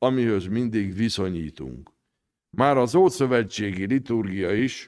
amihez mindig viszonyítunk. Már az ószövetségi liturgia is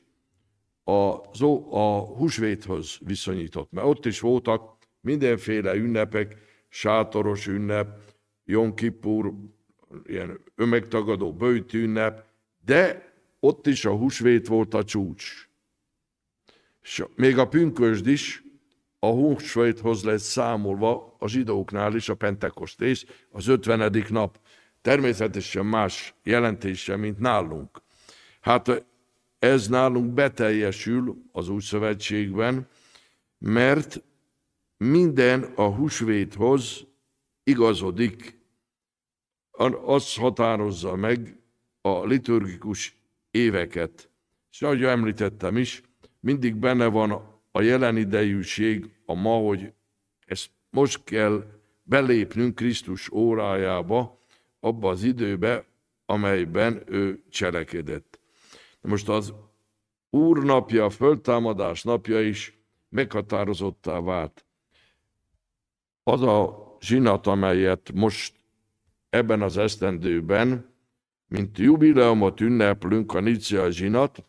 a húsvéthoz viszonyított, mert ott is voltak mindenféle ünnepek, sátoros ünnep, Jom Kippur, ilyen önmegtagadó böjt ünnep, de ott is a húsvét volt a csúcs. És még a pünkösd is a húsvéthoz lett számolva a zsidóknál is, a pentekostés, az 50. nap. Természetesen más jelentése, mint nálunk. Hát ez nálunk beteljesül az új szövetségben, mert minden a húsvéthoz igazodik, az határozza meg a liturgikus éveket. És ahogy említettem is, mindig benne van a jelen idejűség, a ma, hogy ezt most kell belépnünk Krisztus órájába, abba az időbe, amelyben ő cselekedett. Most az Úr napja, a föltámadás napja is meghatározottá vált. Az a zsinat, amelyet most ebben az esztendőben, mint jubileumot ünneplünk, a Nicea zsinat,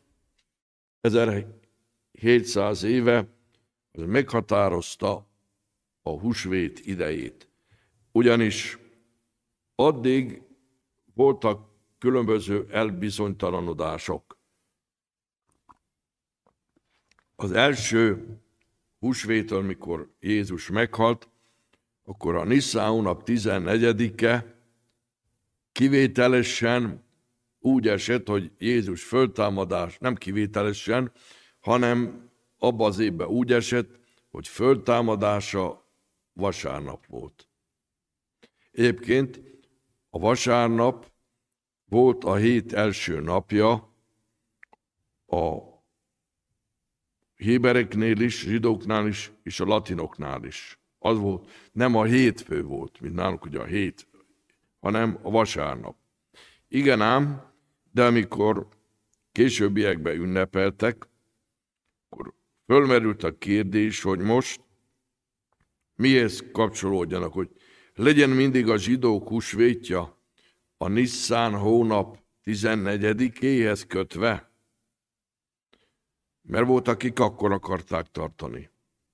1700 éve, az meghatározta a húsvét idejét. Ugyanis addig voltak különböző elbizonytalanodások. Az első húsvétől, mikor Jézus meghalt, akkor a Niszán hónap 14-e kivételesen úgy esett, hogy Jézus föltámadás, nem kivételesen, hanem abban az évben úgy esett, hogy föltámadása vasárnap volt. Egyébként a vasárnap volt a hét első napja a hébereknél is, zsidóknál is, és a latinoknál is. Az volt, nem a hétfő volt, mint nálunk ugye a hét, hanem a vasárnap. Igen ám, de amikor későbbiekben ünnepeltek, akkor fölmerült a kérdés, hogy most mihez kapcsolódjanak, hogy legyen mindig a zsidók húsvétja a Niszán hónap 14-éhez kötve, mert volt, akik akkor akarták tartani.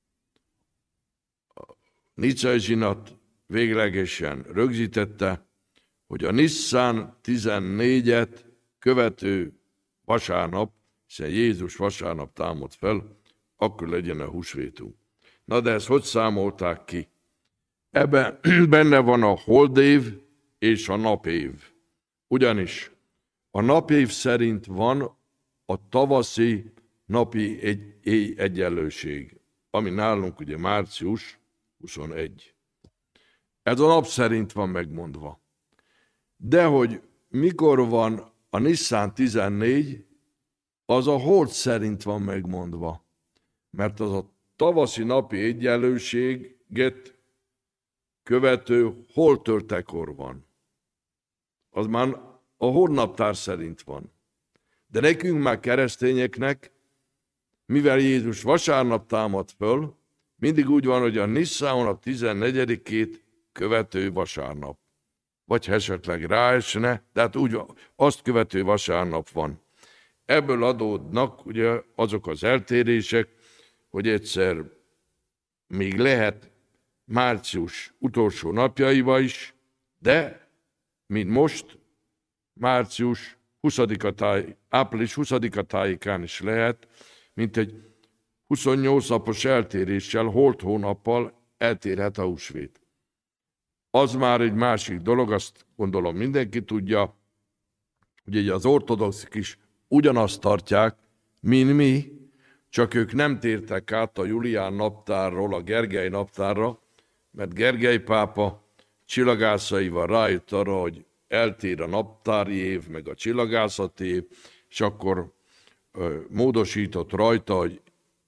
A Nicea zsinat véglegesen rögzítette, hogy a Niszán 14-et követő vasárnap, hiszen Jézus vasárnap támad fel, akkor legyen a húsvétunk. Na de ezt hogy számolták ki? Ebben benne van a holdév és a napév. Ugyanis a napév szerint van a tavaszi napi éjegyenlőség, ami nálunk ugye március 21. Ez a nap szerint van megmondva. De hogy mikor van a Niszán 14, az a hold szerint van megmondva. Mert az a tavaszi napi egyenlőséget követő holdtörtekor van. Az már a holdnaptár szerint van. De nekünk már keresztényeknek, mivel Jézus vasárnap támad föl, mindig úgy van, hogy a Niszán hónap 14-ét követő vasárnap. Vagy esetleg ráesne, tehát úgy azt követő vasárnap van. Ebből adódnak ugye azok az eltérések, hogy egyszer még lehet március utolsó napjaiba is, de mint most március 20-a április 20-a tájékán is lehet, mint egy 28 napos eltéréssel, holt hónappal eltérhet a húsvét. Az már egy másik dolog, azt gondolom mindenki tudja, hogy ugye az ortodoxik is ugyanazt tartják, mint mi, csak ők nem tértek át a Julián naptárról a Gergely naptárra, mert Gergely pápa csillagászaival rájött arra, hogy eltér a naptári év, meg a csillagászati év, és akkor módosított rajta, hogy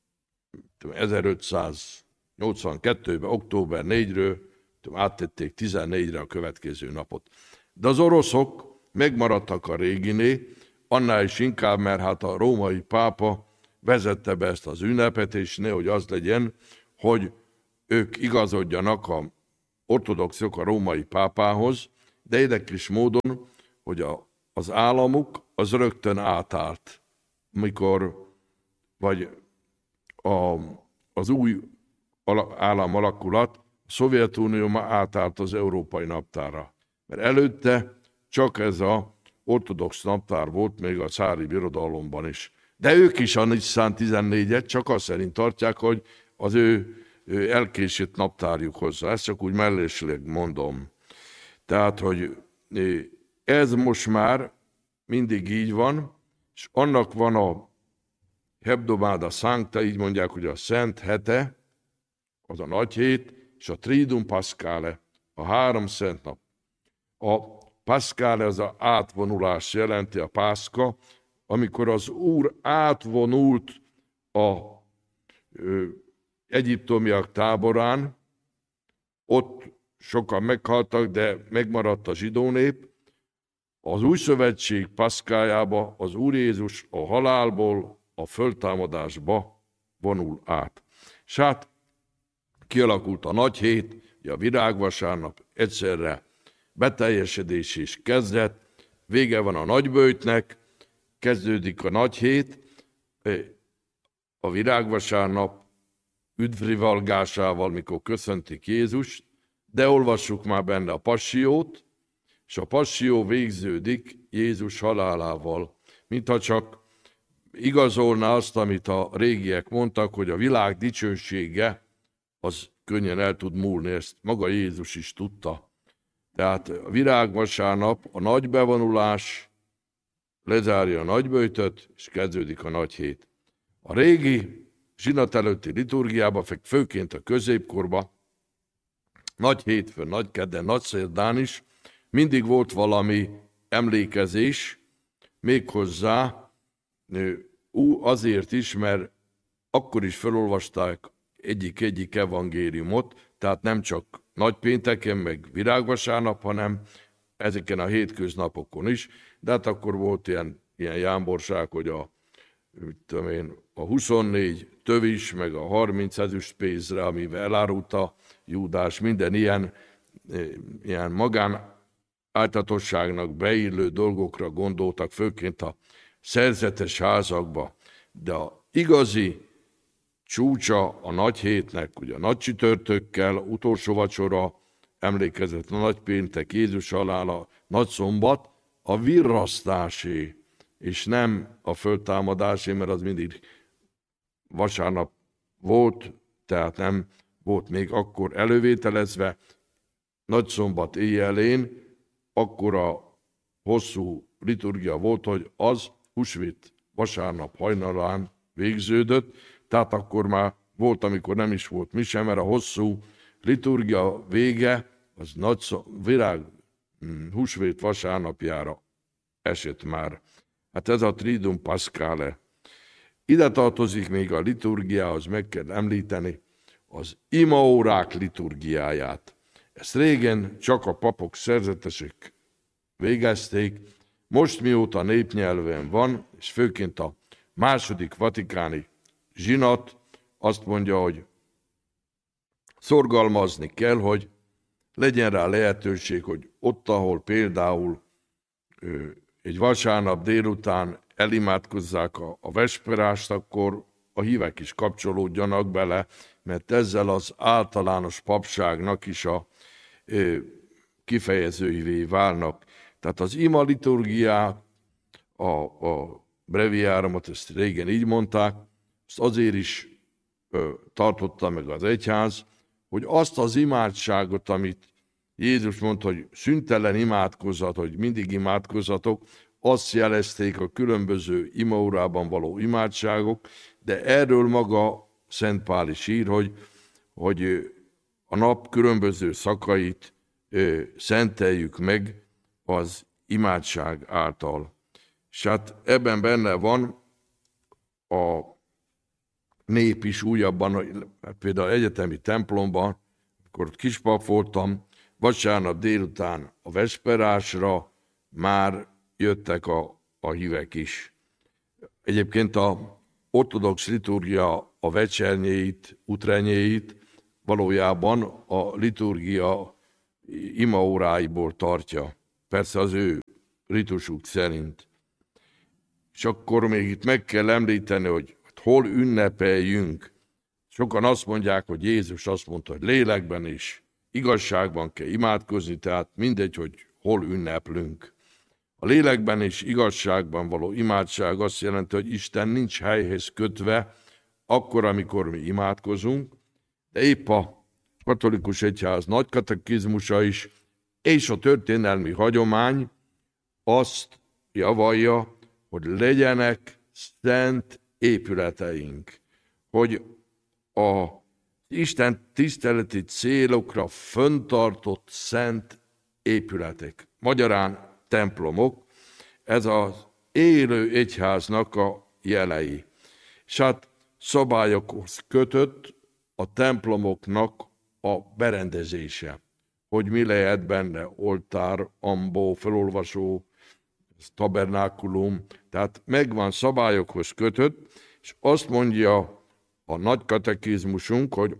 1582-ben, október 4-ről áttették 14-re a következő napot. De az oroszok megmaradtak a réginé, annál is inkább, mert hát a római pápa vezette be ezt az ünnepet, és nehogy az legyen, hogy ők igazodjanak a ortodoxok a római pápához, de érdekes módon, hogy az államuk az rögtön átállt, mikor vagy az új állam alakulat, a Szovjetunió már átállt az európai naptárra. Mert előtte csak ez az ortodox naptár volt, még a cári birodalomban is. De ők is a Nisszán 14-et csak azt szerint tartják, hogy az ő elkésett naptárjuk hozzá. Ezt csak úgy mellésleg mondom. Tehát, hogy ez most már mindig így van, és annak van a Hebdomada Sancta, így mondják, hogy a Szent Hete, az a nagy hét, és a Triduum Pascale, a 3 szent nap. A Pascale az a átvonulás jelenti, a Pászka, amikor az Úr átvonult a egyiptomiak táborán, ott sokan meghaltak, de megmaradt a zsidó nép. Az új szövetség Paszkájába az Úr Jézus a halálból a föltámadásba vonul át. És hát kialakult a nagy hét, a virágvasárnap, egyszerre beteljesedés is kezdett, vége van a nagyböjtnek, kezdődik a nagy hét, a virágvasárnap üdvrivalgásával, mikor köszöntik Jézust, de olvassuk már benne a passiót, és a passió végződik Jézus halálával, mintha csak igazolná azt, amit a régiek mondtak, hogy a világ dicsősége az könnyen el tud múlni, ezt maga Jézus is tudta. Tehát a virágvasárnap, a nagy bevonulás lezárja a nagyböjtöt, és kezdődik a nagy hét. A régi zsinat előtti liturgiában, főként a középkorban, nagy hétfőn, nagy kedden, nagy szerdán is mindig volt valami emlékezés, méghozzá azért is, mert akkor is felolvasták egyik evangéliumot, tehát nem csak nagypénteken, meg virágvasárnap, hanem ezeken a hétköznapokon is, de hát akkor volt ilyen jámborság, hogy a 24 tövis, meg a 30 ezüstpénzre, amivel elárulta Júdás, minden ilyen magánáltatosságnak beillő dolgokra gondoltak, főként a szerzetes házakba. De a igazi csúcsa a nagy hétnek, ugye a nagy csütörtökkel, utolsó vacsora, emlékezett a nagypéntek, Jézus halála, nagy szombat, a virrasztásé, és nem a föltámadásé, mert az mindig vasárnap volt, tehát nem volt még akkor elővételezve. Nagyszombat éjjelén akkora hosszú liturgia volt, hogy az húsvét vasárnap hajnalán végződött, tehát akkor már volt, amikor nem is volt mise, mert a hosszú liturgia vége az húsvét vasárnapjára esett már. Hát ez a Triduum Pascale. Ide tartozik még a liturgiához, meg kell említeni az imaórák liturgiáját. Ezt régen csak a papok, szerzetesek végezték, most mióta népnyelven van, és főként a második vatikáni zsinat azt mondja, hogy szorgalmazni kell, hogy legyen rá lehetőség, hogy ott, ahol például egy vasárnap délután elimádkozzák a vesperást, akkor a hívek is kapcsolódjanak bele, mert ezzel az általános papságnak is a kifejezőivé válnak. Tehát az ima liturgiát, a breviárumot, ezt régen így mondták, ezt azért is tartotta meg az egyház, hogy azt az imádságot, amit Jézus mondta, hogy szüntelen imádkozzat, hogy mindig imádkozzatok, azt jelezték a különböző imaórában való imádságok, de erről maga Szent Pál is ír, hogy a nap különböző szakait szenteljük meg az imádság által. És hát ebben benne van a nép is újabban, például egyetemi templomban, amikor kispap voltam, vasárnap délután a vesperásra már jöttek a hívek is. Egyébként a ortodox liturgia a vecsernyéit, utrenyéit valójában a liturgia imaóráiból tartja. Persze az ő ritusuk szerint. És akkor még itt meg kell említeni, hogy hol ünnepeljünk. Sokan azt mondják, hogy Jézus azt mondta, hogy lélekben is, igazságban kell imádkozni, tehát mindegy, hogy hol ünneplünk. A lélekben és igazságban való imádság azt jelenti, hogy Isten nincs helyhez kötve, akkor, amikor mi imádkozunk, de épp a katolikus egyház nagy katekizmusa is, és a történelmi hagyomány azt javalja, hogy legyenek szent épületeink, hogy a Isten tiszteleti célokra föntartott szent épületek, magyarán templomok, ez az élő egyháznak a jelei. És hát szabályokhoz kötött a templomoknak a berendezése, hogy mi lehet benne, oltár, ambó, felolvasó, tabernákulum, tehát megvan szabályokhoz kötött, és azt mondja a nagy katekizmusunk, hogy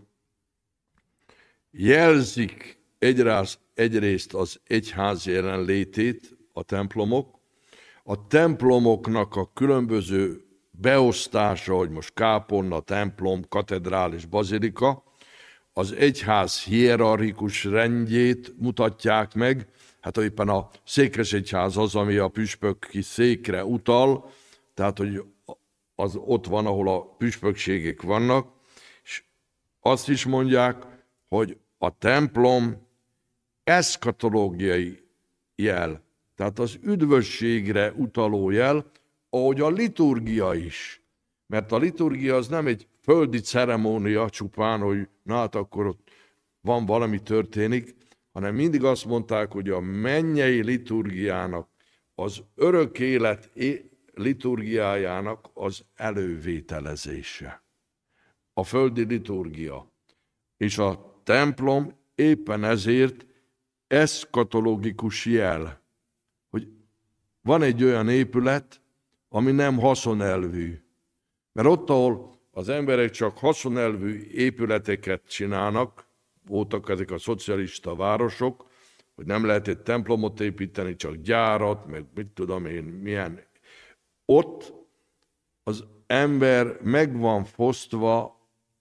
jelzik egyrészt az egyház jelenlétét a templomok, a templomoknak a különböző beosztása, hogy most kápolna, templom, katedrális, bazilika, az egyház hierarchikus rendjét mutatják meg, hát éppen a székesegyház az, ami a püspöki székre utal, tehát hogy az ott van, ahol a püspökségek vannak, és azt is mondják, hogy a templom eszkatológiai jel, tehát az üdvösségre utaló jel, ahogy a liturgia is. Mert a liturgia az nem egy földi ceremónia csupán, hogy na hát akkor ott van valami történik, hanem mindig azt mondták, hogy a mennyei liturgiának, az örök élet liturgiájának az elővételezése. A földi liturgia. És a templom éppen ezért eszkatológikus jel, hogy van egy olyan épület, ami nem haszonelvű. Mert ott, ahol az emberek csak haszonelvű épületeket csinálnak, voltak ezek a szocialista városok, hogy nem lehetett templomot építeni, csak gyárat, meg mit tudom én, milyen. Ott az ember meg van fosztva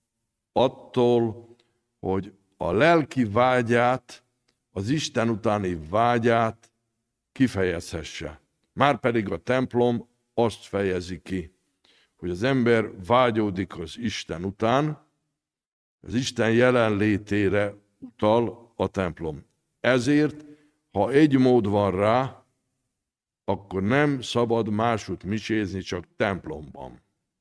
attól, hogy a lelki vágyát, az Isten utáni vágyát kifejezhesse. Márpedig a templom azt fejezi ki, hogy az ember vágyódik az Isten után, az Isten jelenlétére utal a templom. Ezért, ha egy mód van rá, akkor nem szabad máshogy misézni, csak templomban.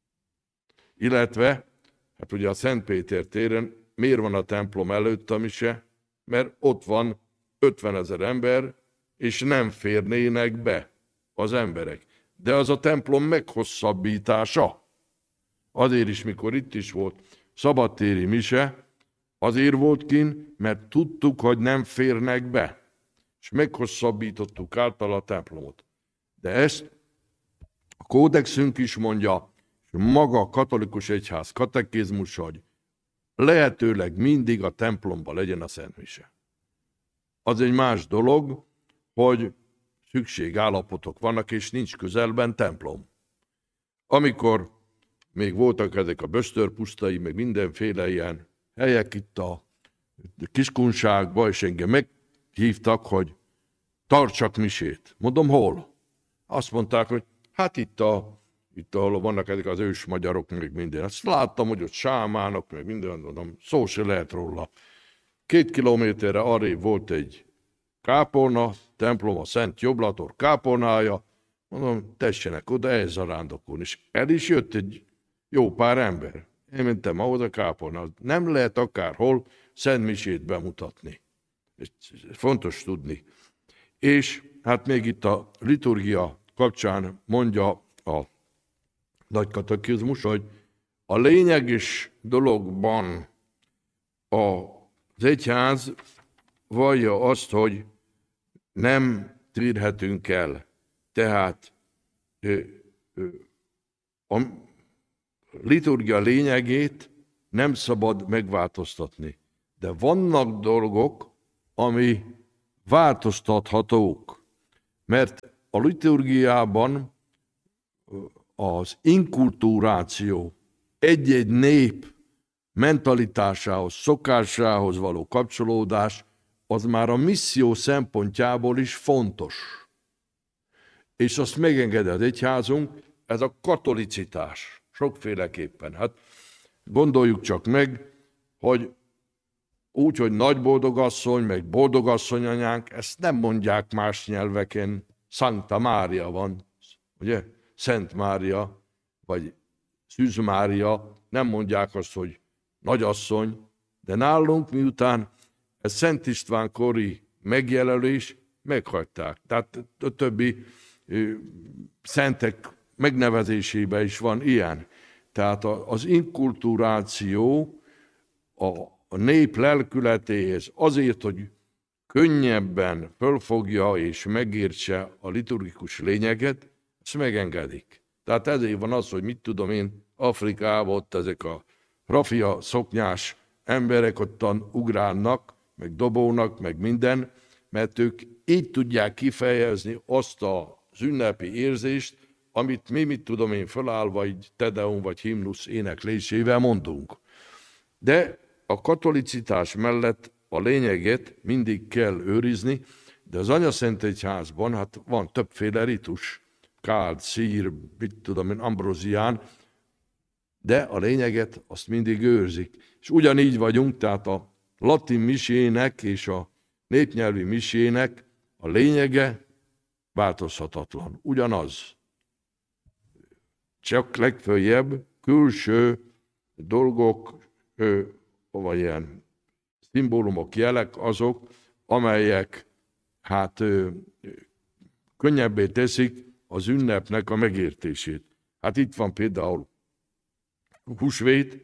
Illetve, hát ugye a Szent Péter téren miért van a templom előtt a mise? Mert ott van 50 000 ember, és nem férnének be az emberek. De az a templom meghosszabbítása. Azért is, mikor itt is volt szabadtéri mise, azért volt kin, mert tudtuk, hogy nem férnek be. És meghosszabbítottuk által a templomot. De ezt a kódexünk is mondja, és maga a katolikus egyház katekizmus, hogy lehetőleg mindig a templomban legyen a szent mise. Az egy más dolog, hogy szükségállapotok vannak, és nincs közelben templom. Amikor még voltak ezek a bösztörpusztai, meg mindenféle ilyen helyek itt a Kiskunságban, és engem meghívtak, hogy tartsak misét. Mondom, hol? Azt mondták, hogy hát itt ahol vannak ezek az ős magyarok, meg minden. Azt láttam, hogy ott sámának, meg minden, mondom, szó se lehet róla. 2 kilométerre arrébb volt egy kápolna, templom, a Szent Joblator kápolnája, mondom, tessenek oda elzarándokolni. És el is jött egy jó pár ember. Én mentem ahhoz a kápolnához. Nem lehet akárhol szent misét bemutatni. Ez fontos tudni. És hát még itt a liturgia kapcsán mondja a nagy katekizmus, hogy a lényeges dologban az egyház vallja azt, hogy nem térhetünk el. Tehát a liturgia lényegét nem szabad megváltoztatni. De vannak dolgok, ami változtathatók, mert a liturgiában az inkulturáció egy-egy nép mentalitásához, szokásához való kapcsolódás, az már a misszió szempontjából is fontos. És azt megengedi az egyházunk, ez a katolicitás. Sokféleképpen. Hát gondoljuk csak meg, hogy úgy, hogy nagy boldogasszony, meg boldogasszony anyánk, ezt nem mondják más nyelveken. Sancta Mária van, ugye? Szent Mária, vagy Szűz Mária, nem mondják azt, hogy nagyasszony, de nálunk miután ez Szent István kori megjelölés, meghagyták. Tehát a többi szentek megnevezésében is van ilyen. Tehát az inkulturáció a nép lelkületéhez azért, hogy könnyebben fölfogja és megértse a liturgikus lényeget, ezt megengedik. Tehát ezért van az, hogy mit tudom én, Afrikában ott ezek a rafia szoknyás emberek ottan ugrálnak, meg dobónak, meg minden, mert ők így tudják kifejezni azt az ünnepi érzést, amit mi, mit tudom én, fölállva egy tedeum vagy himnusz éneklésével mondunk. De a katolicitás mellett a lényeget mindig kell őrizni, de az Anyaszentegyházban hát van többféle ritus, káld, szír, mit tudom én, ambrózián, de a lényeget azt mindig őrzik. És ugyanígy vagyunk, tehát a latin misének és a népnyelvi misének a lényege változhatatlan. Ugyanaz. Csak legföljebb külső dolgok, vagy ilyen szimbólumok, jelek azok, amelyek hát könnyebbé teszik az ünnepnek a megértését. Hát itt van például húsvét,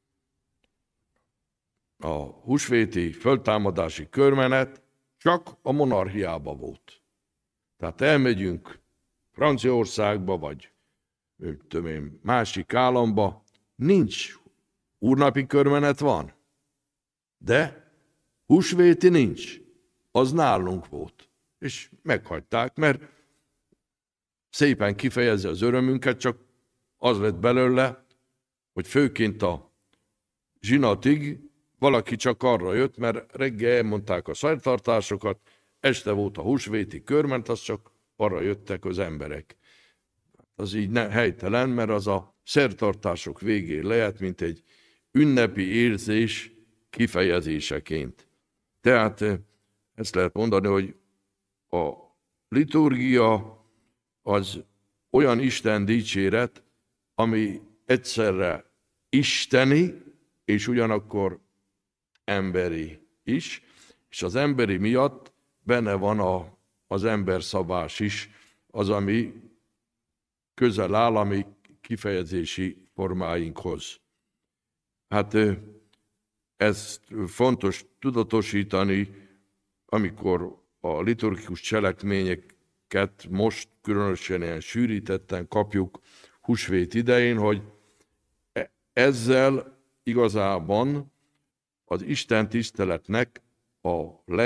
a húsvéti föltámadási körmenet csak a monarchiában volt. Tehát elmegyünk Franciaországba, vagy másik államba, nincs úrnapi körmenet van, de húsvéti nincs. Az nálunk volt. És meghagyták, mert szépen kifejezi az örömünket, csak az lett belőle, hogy főként a zsinatig valaki csak arra jött, mert reggel elmondták a szertartásokat, este volt a húsvéti körment, az csak arra jöttek az emberek. Az így helytelen, mert az a szertartások végén lehet, mint egy ünnepi érzés kifejezéseként. Tehát ezt lehet mondani, hogy a liturgia az olyan Isten dicséret, ami egyszerre isteni, és ugyanakkor emberi is, és az emberi miatt benne van az emberszabás is, az, ami közel áll a mi kifejezési formáinkhoz. Hát ezt fontos tudatosítani, amikor a liturgikus cselekményeket most különösen ilyen sűrítetten kapjuk húsvét idején, hogy ezzel igazában az Isten tiszteletnek a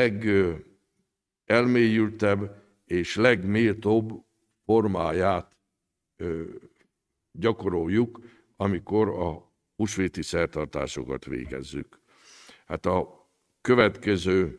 legelmélyültebb és legméltóbb formáját gyakoroljuk, amikor a húsvéti szertartásokat végezzük. Hát a következő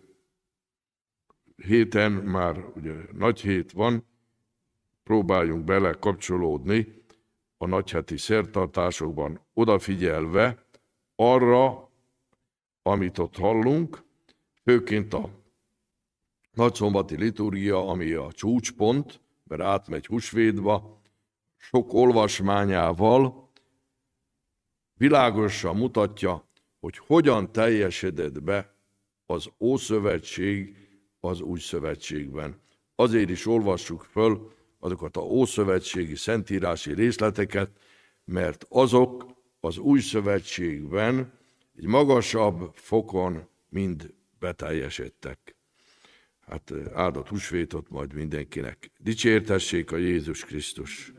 héten már ugye nagy hét van, próbáljunk bele kapcsolódni a nagyheti szertartásokban, odafigyelve arra, amit ott hallunk, főként a nagyszombati liturgia, ami a csúcspont, mert átmegy húsvétba, sok olvasmányával világosan mutatja, hogy hogyan teljesedett be az Ószövetség az Új Szövetségben. Azért is olvassuk föl azokat az ószövetségi szentírási részleteket, mert azok az Új Szövetségben egy magasabb fokon mind beteljesedtek. Hát áldott húsvétot majd mindenkinek. Dicsértessék a Jézus Krisztus!